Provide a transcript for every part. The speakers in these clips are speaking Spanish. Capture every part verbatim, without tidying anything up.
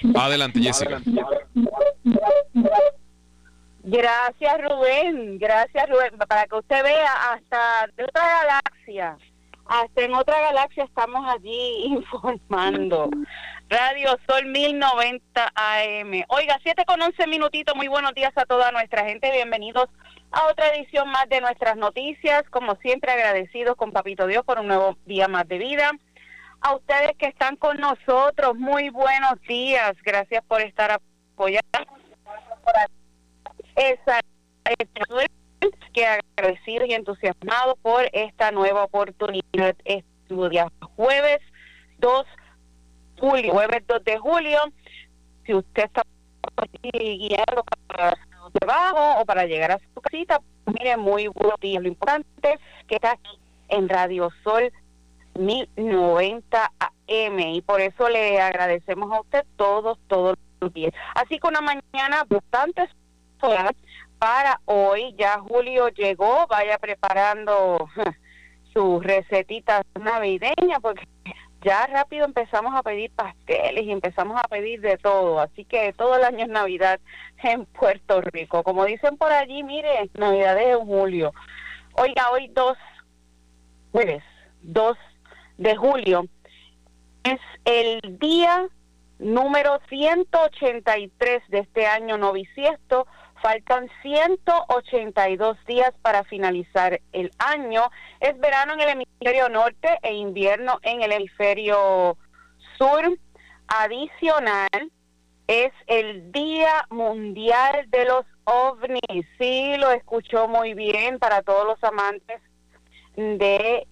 Adelante, Jessica. Gracias, Rubén. Gracias, Rubén. Para que usted vea, hasta de otra galaxia, hasta en otra galaxia estamos allí informando. Radio Sol mil noventa A M. Oiga, siete con once minutitos. Muy buenos días a toda nuestra gente. Bienvenidos a otra edición más de nuestras noticias. Como siempre, agradecidos con Papito Dios por un nuevo día más de vida. A ustedes que están con nosotros, muy buenos días. Gracias por estar apoyando. Esa que agradecidos y entusiasmados por esta nueva oportunidad. Estudia jueves dos de julio, jueves dos de julio. Si usted está guiando para su trabajo o para llegar a su casita, mire, muy buenos días. Lo importante es que está aquí en Radio Sol mil noventa A M y por eso le agradecemos a usted todos, todos los días. Así que una mañana bastante sola para hoy. Ya Julio llegó, vaya preparando sus recetitas navideñas porque ya rápido empezamos a pedir pasteles y empezamos a pedir de todo, así que todo el año es Navidad en Puerto Rico. Como dicen por allí, mire, Navidad es en julio. Oiga, hoy dos, jueves, dos de julio, es el día número ciento ochenta y tres de este año no bisiesto. Faltan ciento ochenta y dos días para finalizar el año. Es verano en el hemisferio norte e invierno en el hemisferio sur. Adicional, es el Día Mundial de los OVNIs. Sí, lo escuchó muy bien, para todos los amantes de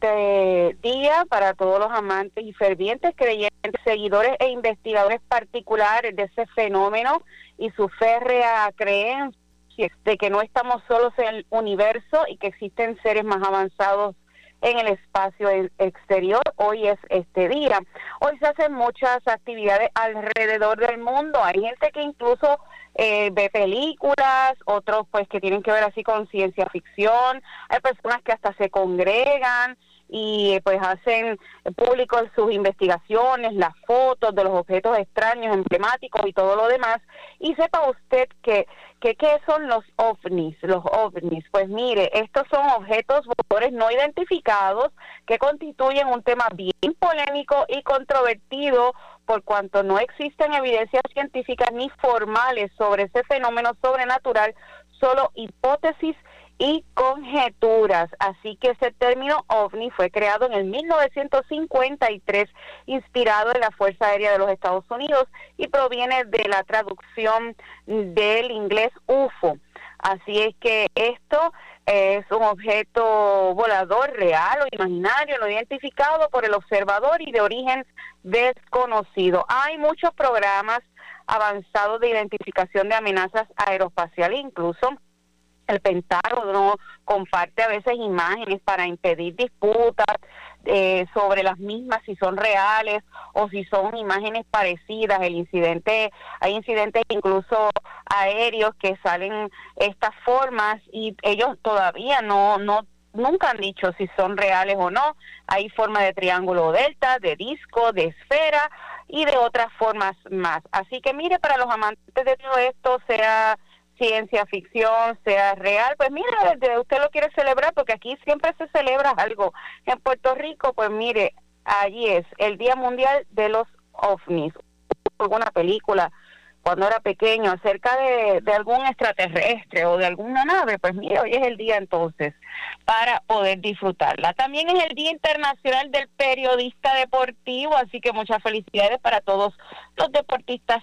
este día, para todos los amantes y fervientes creyentes, seguidores e investigadores particulares de ese fenómeno y su férrea creencia de que no estamos solos en el universo y que existen seres más avanzados en el espacio exterior. Hoy es este día. Hoy se hacen muchas actividades alrededor del mundo. Hay gente que incluso eh, ve películas, otros pues que tienen que ver así con ciencia ficción. Hay personas que hasta se congregan y pues hacen públicos sus investigaciones, las fotos de los objetos extraños, emblemáticos y todo lo demás. Y sepa usted que, que ¿qué son los ovnis? Los ovnis, pues mire, estos son objetos voladores no identificados que constituyen un tema bien polémico y controvertido por cuanto no existen evidencias científicas ni formales sobre ese fenómeno sobrenatural, solo hipótesis y conjeturas. Así que ese término ovni fue creado en el mil novecientos cincuenta y tres, inspirado en la Fuerza Aérea de los Estados Unidos y proviene de la traducción del inglés U F O. Así es que esto es un objeto volador real o imaginario, no identificado por el observador y de origen desconocido. Hay muchos programas avanzados de identificación de amenazas aeroespaciales, incluso el Pentágono comparte a veces imágenes para impedir disputas eh, sobre las mismas, si son reales o si son imágenes parecidas. El incidente, hay incidentes incluso aéreos que salen estas formas y ellos todavía no, no, nunca han dicho si son reales o no. Hay forma de triángulo delta, de disco, de esfera y de otras formas más. Así que mire, para los amantes de todo esto, sea ciencia ficción, sea real, pues mire, usted lo quiere celebrar porque aquí siempre se celebra algo. En Puerto Rico, pues mire, allí es el Día Mundial de los OVNIs. Alguna película cuando era pequeño acerca de, de algún extraterrestre o de alguna nave, pues mire, hoy es el día entonces para poder disfrutarla. También es el Día Internacional del Periodista Deportivo, así que muchas felicidades para todos los deportistas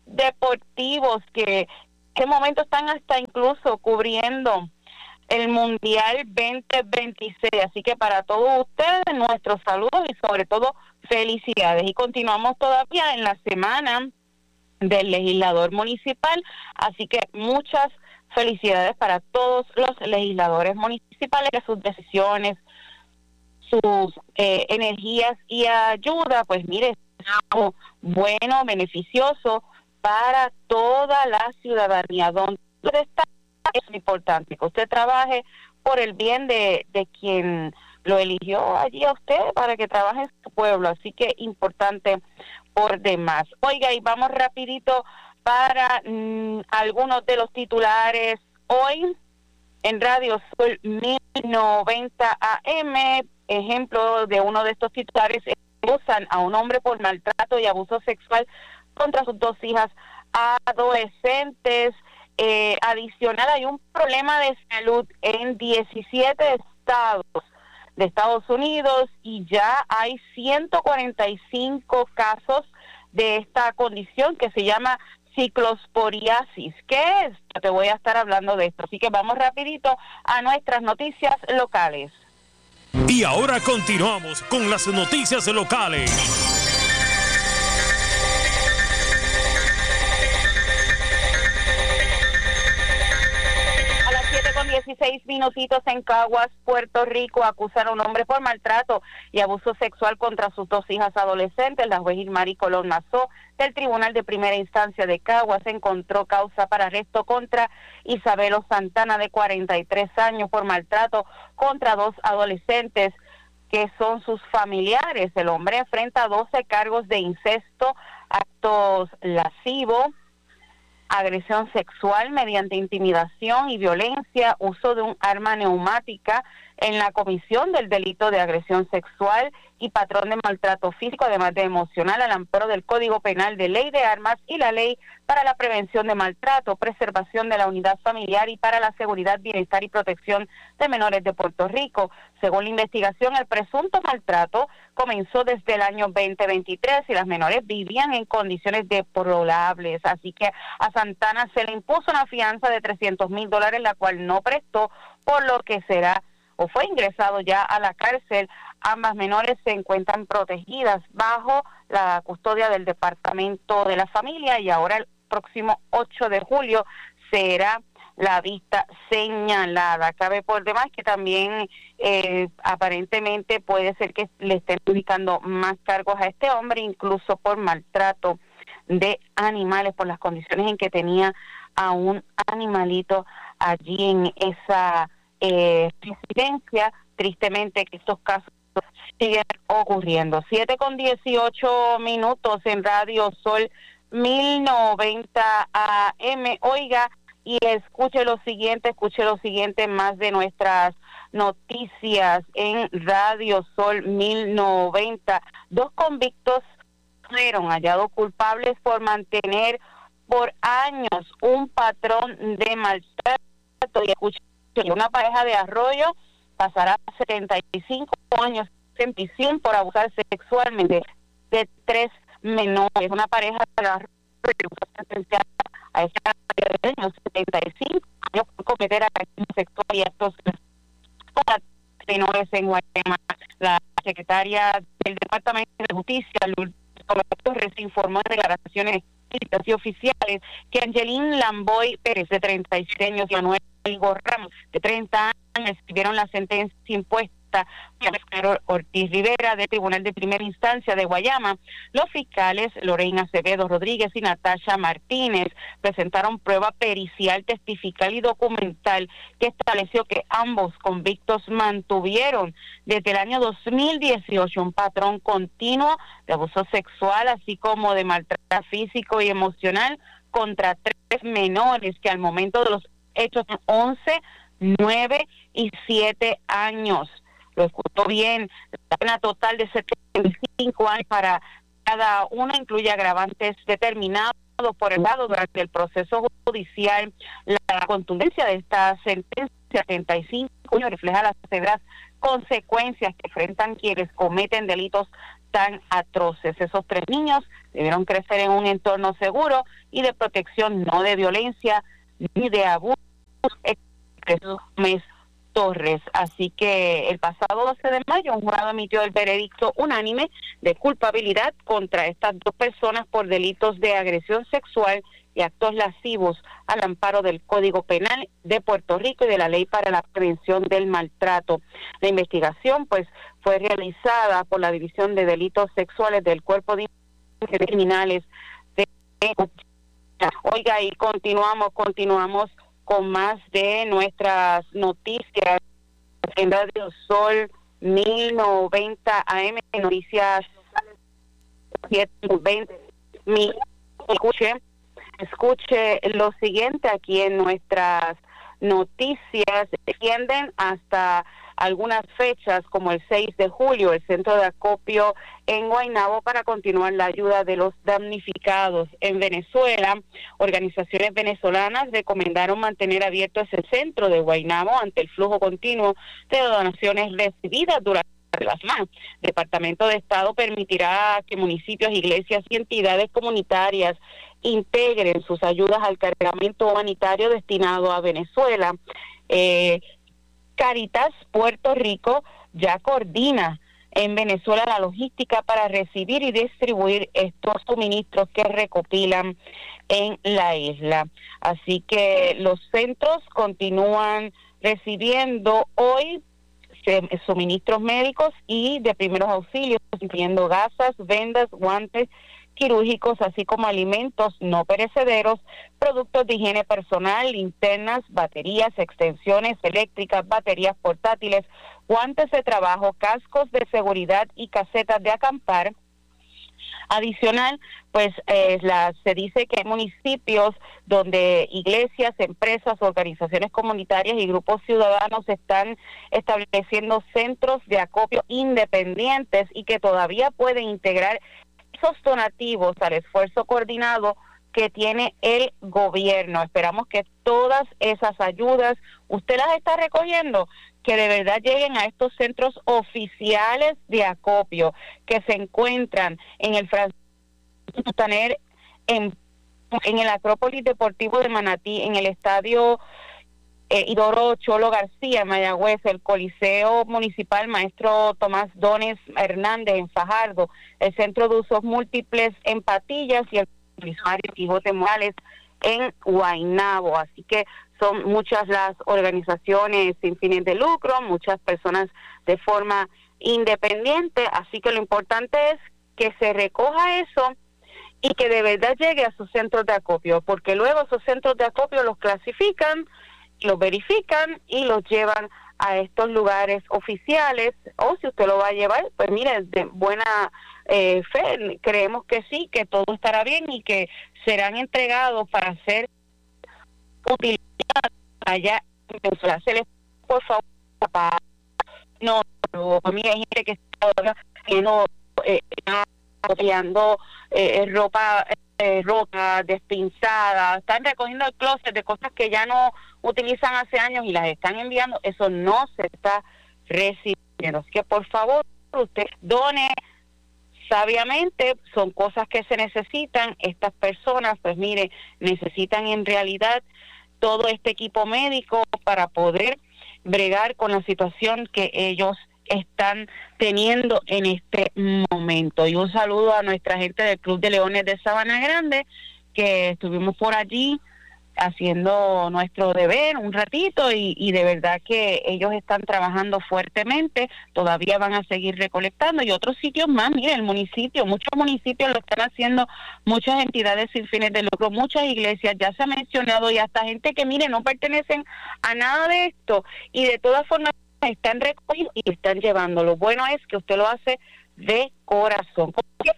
deportivos que en este momento están hasta incluso cubriendo el Mundial veinte veintiséis, así que para todos ustedes nuestros saludos y sobre todo felicidades. Y continuamos todavía en la semana del legislador municipal, así que muchas felicidades para todos los legisladores municipales, que sus decisiones, sus eh, energías y ayuda, pues mire, es algo bueno, beneficioso para toda la ciudadanía. Donde está, es importante que usted trabaje por el bien de, de quien lo eligió allí a usted para que trabaje en su pueblo, así que importante por demás. Oiga, y vamos rapidito para mmm, algunos de los titulares hoy en Radio Sol mil noventa A M. Ejemplo de uno de estos titulares: acusan a un hombre por maltrato y abuso sexual contra sus dos hijas adolescentes. Eh, adicional, hay un problema de salud en diecisiete estados de Estados Unidos y ya hay ciento cuarenta y cinco casos de esta condición que se llama ciclosporiasis. ¿Qué es? Yo te voy a estar hablando de esto. Así que vamos rapidito a nuestras noticias locales. Y ahora continuamos con las noticias locales. dieciséis minutitos en Caguas, Puerto Rico, acusan a un hombre por maltrato y abuso sexual contra sus dos hijas adolescentes. La juez Ilmari Colón Mazó del Tribunal de Primera Instancia de Caguas encontró causa para arresto contra Isabelo Santana, de cuarenta y tres años, por maltrato contra dos adolescentes que son sus familiares. El hombre enfrenta doce cargos de incesto, actos lascivos, agresión sexual mediante intimidación y violencia, uso de un arma neumática en la comisión del delito de agresión sexual y patrón de maltrato físico, además de emocional, al amparo del Código Penal, de Ley de Armas y la Ley para la Prevención de Maltrato, Preservación de la Unidad Familiar y para la Seguridad, Bienestar y Protección de Menores de Puerto Rico. Según la investigación, el presunto maltrato comenzó desde el año veinte veintitrés y las menores vivían en condiciones deplorables. Así que a Santana se le impuso una fianza de trescientos mil dólares, la cual no prestó, por lo que será o fue ingresado ya a la cárcel. Ambas menores se encuentran protegidas bajo la custodia del Departamento de la Familia y ahora el próximo ocho de julio será la vista señalada. Cabe por demás que también eh, aparentemente puede ser que le estén ubicando más cargos a este hombre, incluso por maltrato de animales, por las condiciones en que tenía a un animalito allí en esa eh, residencia. Tristemente que estos casos siguen ocurriendo. Siete con dieciocho minutos en Radio Sol mil noventa A M. Oiga, y escuche lo siguiente, escuche lo siguiente, más de nuestras noticias en Radio Sol mil noventa. Dos convictos fueron hallados culpables por mantener por años un patrón de maltrato. Y escuche, una pareja de Arroyo pasará setenta y cinco años en prisión por abusar sexualmente de tres menores. Una pareja de Arroyo fue sentenciada a ese año, setenta y cinco años, por cometer agresión sexual y actos contra menores en Guayama. La secretaria del Departamento de Justicia, Lourdes Torres, informó en declaraciones y oficiales que Angelín Lamboy Pérez, de treinta y siete años, y Manuel Gorramos, de treinta años, recibieron la sentencia impuesta por Ortiz Rivera del Tribunal de Primera Instancia de Guayama. Los fiscales Lorena Acevedo Rodríguez y Natasha Martínez presentaron prueba pericial, testifical y documental que estableció que ambos convictos mantuvieron desde el año dos mil dieciocho un patrón continuo de abuso sexual, así como de maltrato físico y emocional contra tres menores que al momento de los hechos son once, nueve y siete años. Lo escuchó bien, la pena total de setenta y cinco años para cada uno, incluye agravantes determinados por el lado durante el proceso judicial. La contundencia de esta sentencia, setenta y cinco años, refleja las severas consecuencias que enfrentan quienes cometen delitos tan atroces. Esos tres niños debieron crecer en un entorno seguro y de protección, no de violencia ni de abuso. Torres. Así que el pasado doce de mayo un jurado emitió el veredicto unánime de culpabilidad contra estas dos personas por delitos de agresión sexual y actos lascivos al amparo del Código Penal de Puerto Rico y de la Ley para la Prevención del Maltrato. La investigación pues fue realizada por la División de Delitos Sexuales del Cuerpo de Criminales de... Oiga, y continuamos, continuamos con más de nuestras noticias en Radio Sol mil noventa A M, Noticias setecientos veinte. Mi, escuche, escuche lo siguiente aquí en nuestras noticias. Extienden hasta algunas fechas como el seis de julio el centro de acopio en Guaynabo para continuar la ayuda de los damnificados. En Venezuela, organizaciones venezolanas recomendaron mantener abierto ese centro de Guaynabo ante el flujo continuo de donaciones recibidas durante la semana. El Departamento de Estado permitirá que municipios, iglesias y entidades comunitarias integren sus ayudas al cargamento humanitario destinado a Venezuela. Eh, Caritas Puerto Rico ya coordina en Venezuela la logística para recibir y distribuir estos suministros que recopilan en la isla. Así que los centros continúan recibiendo hoy suministros médicos y de primeros auxilios, incluyendo gasas, vendas, guantes quirúrgicos, así como alimentos no perecederos, productos de higiene personal, linternas, baterías, extensiones eléctricas, baterías portátiles, guantes de trabajo, cascos de seguridad y casetas de acampar. Adicional, pues eh, la, se dice que hay municipios donde iglesias, empresas, organizaciones comunitarias y grupos ciudadanos están estableciendo centros de acopio independientes y que todavía pueden integrar esos donativos al esfuerzo coordinado que tiene el gobierno. Esperamos que todas esas ayudas, usted las está recogiendo, que de verdad lleguen a estos centros oficiales de acopio que se encuentran en el Francisco Taner, en, en el Acrópolis Deportivo de Manatí, en el Estadio eh, Idoro Cholo García, Mayagüez, el Coliseo Municipal Maestro Tomás Dones Hernández en Fajardo, el Centro de Usos Múltiples en Patillas y el Mario Quijote Morales en Guaynabo. Así que son muchas las organizaciones sin fines de lucro, muchas personas de forma independiente, así que lo importante es que se recoja eso y que de verdad llegue a sus centros de acopio, porque luego esos centros de acopio los clasifican, los verifican y los llevan a estos lugares oficiales, o si usted lo va a llevar, pues mire, de buena eh, fe, creemos que sí, que todo estará bien y que serán entregados para ser utilizados allá en Venezuela. Se les, por favor, para, no, no, a mí hay gente que está no, eh, copiando eh, ropa eh, rota, despinzada, están recogiendo el closet de cosas que ya no utilizan hace años y las están enviando. Eso no se está recibiendo. Así que por favor, usted done sabiamente, son cosas que se necesitan. Estas personas, pues mire, necesitan en realidad todo este equipo médico para poder bregar con la situación que ellos están teniendo en este momento. Y un saludo a nuestra gente del Club de Leones de Sabana Grande, que estuvimos por allí haciendo nuestro deber un ratito y, y de verdad que ellos están trabajando fuertemente, todavía van a seguir recolectando y otros sitios más. Mire, el municipio, muchos municipios lo están haciendo, muchas entidades sin fines de lucro, muchas iglesias, ya se ha mencionado, y hasta gente que, mire, no pertenecen a nada de esto y de todas formas están recogiendo y están llevando. Lo bueno es que usted lo hace de corazón.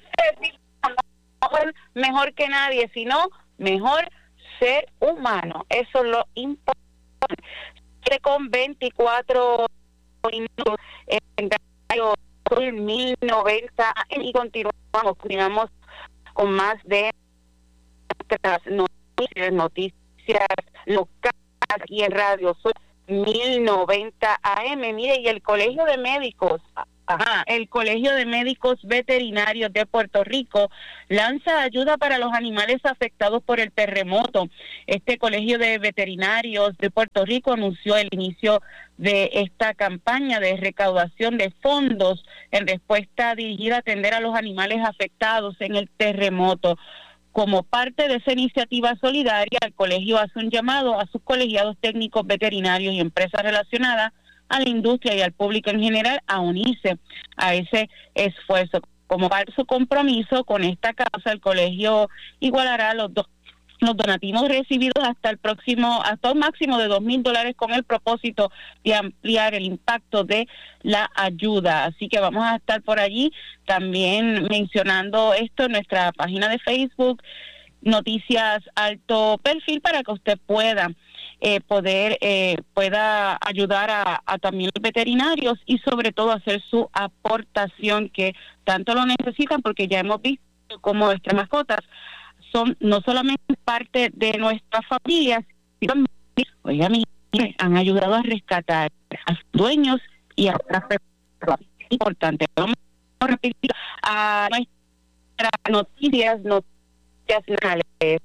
No mejor que nadie, sino mejor ser humano. Eso es lo importante. Con veinticuatro minutos en Radio mil noventa y continuamos, continuamos con más de noticias, noticias locales aquí en Radio Sol mil noventa A M. Mire, y el Colegio de Médicos, ajá, el Colegio de Médicos Veterinarios de Puerto Rico lanza ayuda para los animales afectados por el terremoto. Este Colegio de Veterinarios de Puerto Rico anunció el inicio de esta campaña de recaudación de fondos en respuesta dirigida a atender a los animales afectados en el terremoto. Como parte de esa iniciativa solidaria, el colegio hace un llamado a sus colegiados técnicos veterinarios y empresas relacionadas a la industria y al público en general a unirse a ese esfuerzo. Como parte de su compromiso con esta causa, el colegio igualará los dos los donativos recibidos hasta el próximo, hasta un máximo de dos mil dólares con el propósito de ampliar el impacto de la ayuda. Así que vamos a estar por allí también mencionando esto en nuestra página de Facebook, Noticias Alto Perfil, para que usted pueda eh, poder eh, pueda ayudar a, a también los veterinarios y sobre todo hacer su aportación que tanto lo necesitan, porque ya hemos visto cómo nuestras mascotas son no solamente parte de nuestras familias, sino también, oiga, mi, han ayudado a rescatar a sus dueños y a otras personas. Importante. Vamos a repetir a nuestras noticias, noticias nacionales.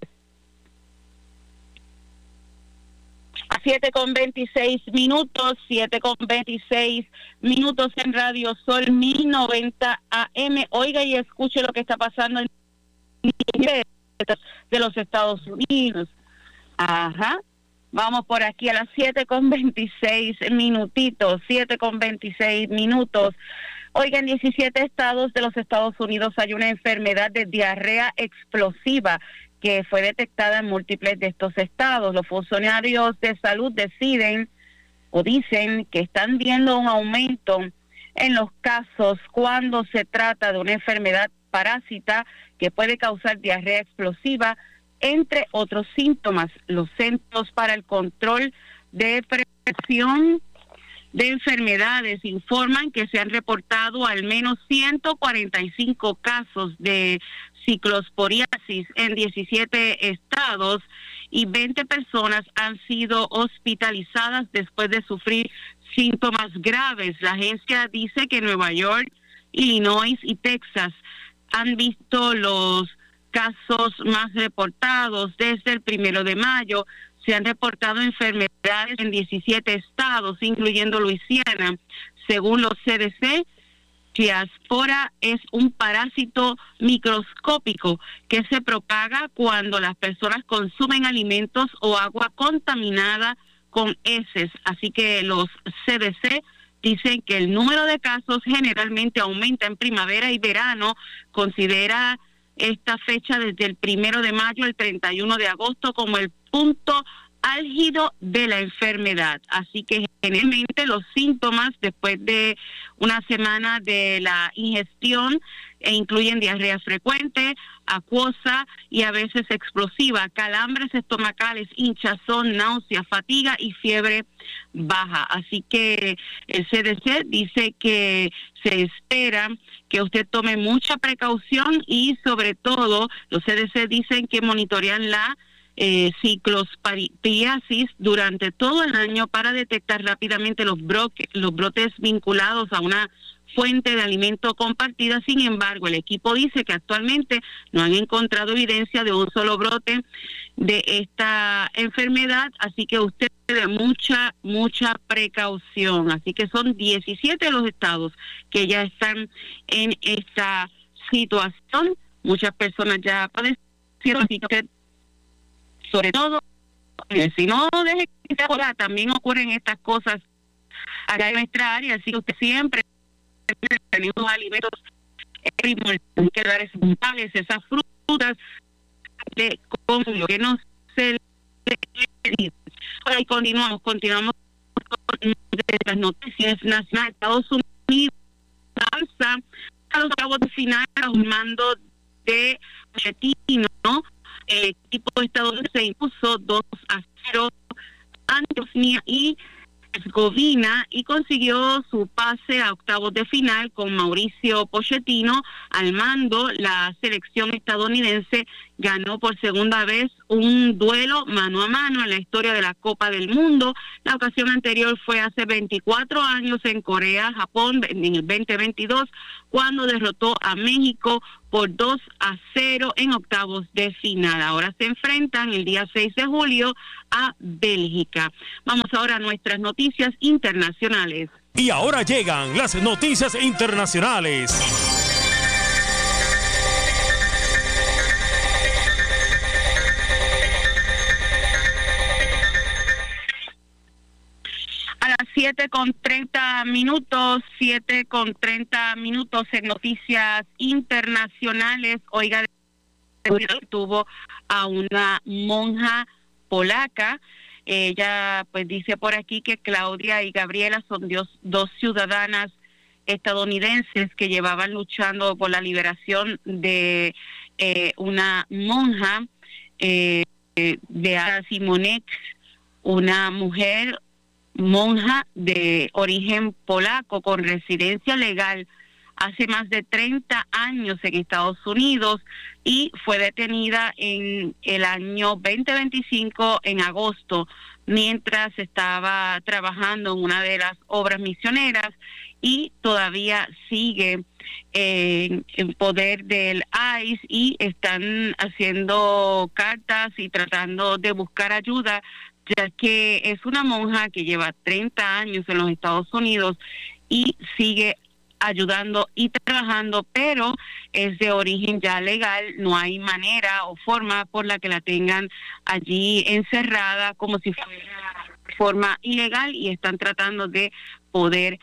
A siete con veintiséis minutos, siete con veintiséis minutos en Radio Sol mil noventa A M. Oiga y escuche lo que está pasando en de los Estados Unidos. Ajá. Vamos por aquí a las siete con veintiséis minutitos, siete con veintiséis minutos. Oiga, en diecisiete estados de los Estados Unidos hay una enfermedad de diarrea explosiva que fue detectada en múltiples de estos estados. Los funcionarios de salud deciden o dicen que están viendo un aumento en los casos cuando se trata de una enfermedad parásita que puede causar diarrea explosiva, entre otros síntomas. Los Centros para el Control de Prevención de Enfermedades informan que se han reportado al menos ciento cuarenta y cinco casos de ciclosporiasis en diecisiete estados y veinte personas han sido hospitalizadas después de sufrir síntomas graves. La agencia dice que Nueva York, Illinois y Texas han visto los casos más reportados desde el primero de mayo. Se han reportado enfermedades en diecisiete estados, incluyendo Luisiana. Según los C D C, Diaspora es un parásito microscópico que se propaga cuando las personas consumen alimentos o agua contaminada con heces. Así que los C D C dicen que el número de casos generalmente aumenta en primavera y verano. Considera esta fecha desde el primero de mayo al treinta y uno de agosto como el punto álgido de la enfermedad. Así que generalmente los síntomas después de una semana de la ingestión e incluyen diarrea frecuente, acuosa y a veces explosiva, calambres estomacales, hinchazón, náusea, fatiga y fiebre baja. Así que el C D C dice que se espera que usted tome mucha precaución y sobre todo los C D C dicen que monitorean la Eh, ciclosporiasis durante todo el año para detectar rápidamente los, broque, los brotes vinculados a una fuente de alimento compartida. Sin embargo, el equipo dice que actualmente no han encontrado evidencia de un solo brote de esta enfermedad, así que usted debe mucha, mucha precaución. Así que son diecisiete de los estados que ya están en esta situación. Muchas personas ya padecieron, así que usted sobre todo, eh, si no deje que se ocurra, también ocurren estas cosas acá en nuestra área, así que usted siempre tiene unos alimentos primordiales, que dar esas esas frutas de con lo que no se le. Ahora y continuamos, continuamos con las noticias nacionales. Estados Unidos alza a los cabos de final a un mando de Pochettino, ¿no? El equipo estadounidense se impuso dos a cero ante Bosnia y Herzegovina y consiguió su pase a octavos de final con Mauricio Pochettino al mando. La selección estadounidense ganó por segunda vez un duelo mano a mano en la historia de la Copa del Mundo. La ocasión anterior fue hace veinticuatro años en Corea, Japón, en el veinte veintidós, cuando derrotó a México por dos a cero en octavos de final. Ahora se enfrentan el día seis de julio a Bélgica. Vamos ahora a nuestras noticias internacionales. Y ahora llegan las noticias internacionales. A las siete con treinta minutos, siete con treinta minutos en noticias internacionales. Oiga, tuvo a una monja polaca. Ella pues dice por aquí que Claudia y Gabriela son dios, dos ciudadanas estadounidenses que llevaban luchando por la liberación de eh, una monja eh, de Ada Simonek, una mujer monja de origen polaco con residencia legal hace más de treinta años en Estados Unidos y fue detenida en el año veinte veinticinco, en agosto, mientras estaba trabajando en una de las obras misioneras y todavía sigue eh, en poder del I C E y están haciendo cartas y tratando de buscar ayuda, ya que es una monja que lleva treinta años en los Estados Unidos y sigue ayudando y trabajando, pero es de origen ya legal, no hay manera o forma por la que la tengan allí encerrada como si fuera forma ilegal y están tratando de poder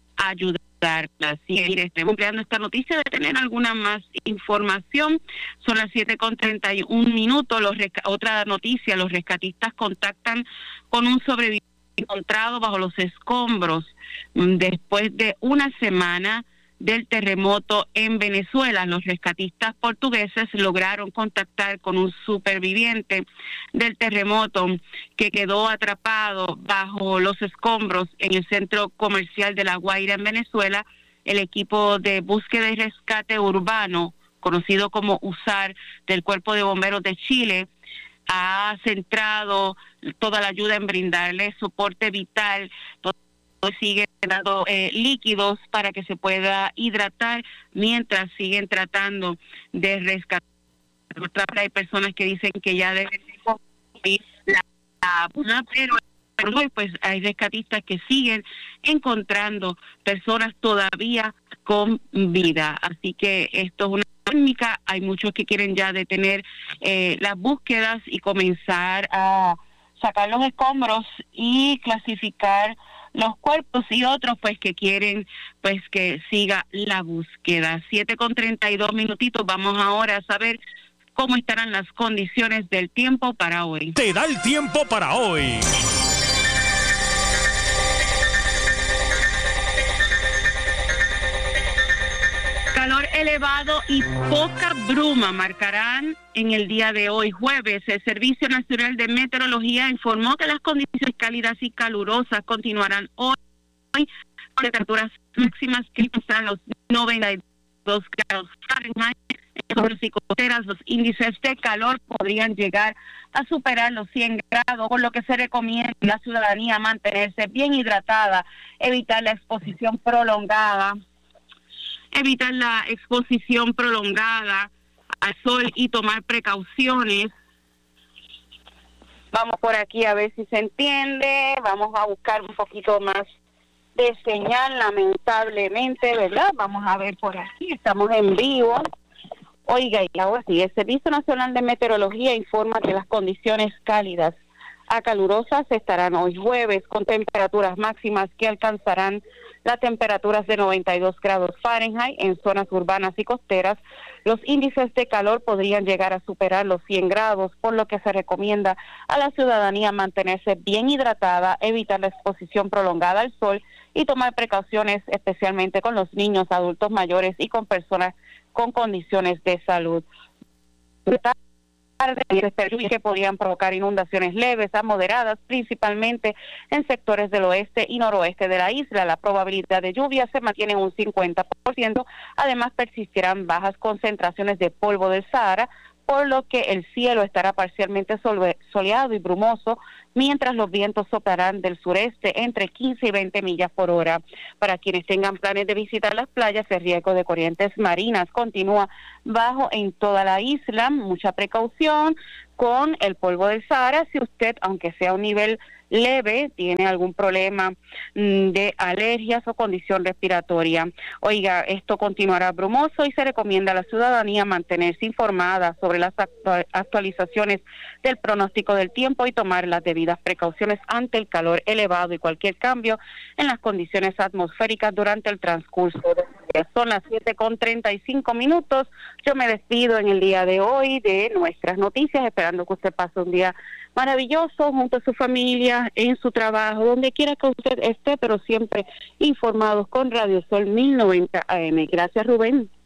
ayudarla. Así que mire, estoy empleando esta noticia de tener alguna más información. Son las siete con treinta y un minutos. Los resca- otra noticia, los rescatistas contactan con un sobreviviente encontrado bajo los escombros después de una semana del terremoto en Venezuela. Los rescatistas portugueses lograron contactar con un superviviente del terremoto que quedó atrapado bajo los escombros en el centro comercial de La Guaira en Venezuela. El equipo de búsqueda y rescate urbano, conocido como U S A R, del Cuerpo de Bomberos de Chile, ha centrado toda la ayuda en brindarle soporte vital. Todo sigue dando eh, líquidos para que se pueda hidratar mientras siguen tratando de rescatar. Hay personas que dicen que ya deben consumir la vacuna, pero pues hay rescatistas que siguen encontrando personas todavía con vida. Así que esto es una técnica. Hay muchos que quieren ya detener eh, las búsquedas y comenzar a sacar los escombros y clasificar los cuerpos, y otros pues que quieren pues que siga la búsqueda. Siete con treinta y dos minutitos. Vamos ahora a saber cómo estarán las condiciones del tiempo para hoy. Te da el tiempo para hoy. Calor elevado y poca bruma marcarán en el día de hoy, jueves. El Servicio Nacional de Meteorología informó que las condiciones cálidas y calurosas continuarán hoy, con temperaturas máximas que alcanzarán los noventa y dos grados Fahrenheit. En zonas costeras, los índices de calor podrían llegar a superar los cien grados, por lo que se recomienda a la ciudadanía mantenerse bien hidratada, evitar la exposición prolongada. Evitar la exposición prolongada al sol y tomar precauciones. Vamos por aquí a ver si se entiende. Vamos a buscar un poquito más de señal, lamentablemente, ¿verdad? Vamos a ver por aquí. Estamos en vivo. Oiga, y ahora sí, el Servicio Nacional de Meteorología informa que las condiciones cálidas a calurosas estarán hoy jueves, con temperaturas máximas que alcanzarán las temperaturas de noventa y dos grados Fahrenheit en zonas urbanas y costeras. Los índices de calor podrían llegar a superar los cien grados, por lo que se recomienda a la ciudadanía mantenerse bien hidratada, evitar la exposición prolongada al sol y tomar precauciones especialmente con los niños, adultos mayores y con personas con condiciones de salud. Que podrían provocar inundaciones leves a moderadas, principalmente en sectores del oeste y noroeste de la isla. La probabilidad de lluvia se mantiene en un cincuenta por ciento. Además, persistirán bajas concentraciones de polvo del Sahara, por lo que el cielo estará parcialmente soleado y brumoso, mientras los vientos soplarán del sureste entre quince y veinte millas por hora. Para quienes tengan planes de visitar las playas, el riesgo de corrientes marinas continúa bajo en toda la isla. Mucha precaución con el polvo del Sahara. Si usted, aunque sea a un nivel leve, tiene algún problema de alergias o condición respiratoria. Oiga, esto continuará brumoso y se recomienda a la ciudadanía mantenerse informada sobre las actualizaciones del pronóstico del tiempo y tomar las debidas precauciones ante el calor elevado y cualquier cambio en las condiciones atmosféricas durante el transcurso del día. noticias. Son las siete con treinta y cinco minutos. Yo me despido en el día de hoy de nuestras noticias, esperando que usted pase un día maravilloso junto a su familia, en su trabajo, donde quiera que usted esté, pero siempre informados con Radio Sol mil noventa A M. Gracias, Rubén.